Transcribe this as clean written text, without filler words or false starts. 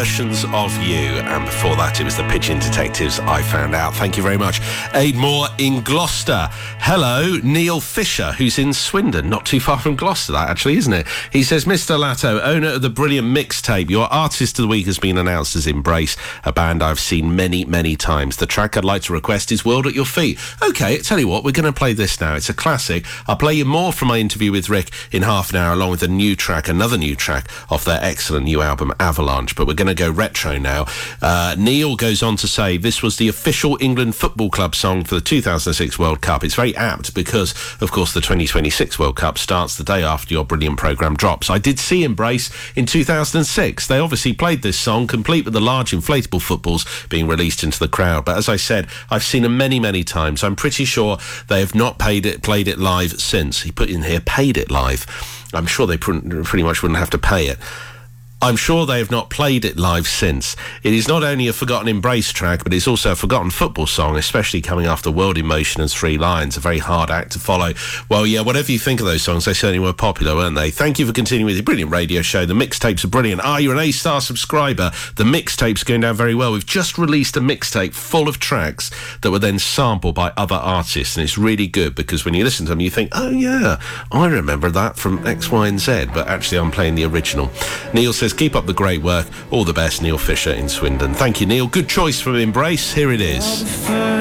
Versions of You, and before that it was the Pigeon Detectives, I Found Out. Thank you very much. Aidmore in Gloucester. Hello, Neil Fisher, who's in Swindon, not too far from Gloucester, that actually, isn't it? He says, Mr. Latto, owner of the brilliant mixtape, your artist of the week has been announced as Embrace, a band I've seen many, many times. The track I'd like to request is World at Your Feet. OK, tell you what, we're going to play this now. It's a classic. I'll play you more from my interview with Rick in half an hour, along with a new track, another new track off their excellent new album, Avalanche. But we're going to go retro now. Neil goes on to say this was the official England Football Club song for the 2006 World Cup. It's very apt because, of course, the 2026 World Cup starts the day after your brilliant programme drops. I did see Embrace in 2006. They obviously played this song, complete with the large inflatable footballs being released into the crowd. But as I said, I've seen them many, many times. I'm pretty sure they have not played it live since. He put in here, paid it live. I'm sure they pretty much wouldn't have to pay it. I'm sure they have not played it live since. It is not only a forgotten Embrace track, but it's also a forgotten football song, especially coming after World in Motion and Three Lions, a very hard act to follow. Well, yeah, whatever you think of those songs, they certainly were popular, weren't they? Thank you for continuing with your brilliant radio show. The mixtapes are brilliant. You're an A-star subscriber. The mixtape's going down very well. We've just released a mixtape full of tracks that were then sampled by other artists, and it's really good because when you listen to them, you think, oh, yeah, I remember that from X, Y and Z, but actually I'm playing the original. Neil says, keep up the great work. All the best, Neil Fisher in Swindon. Thank you, Neil. Good choice from Embrace. Here it is.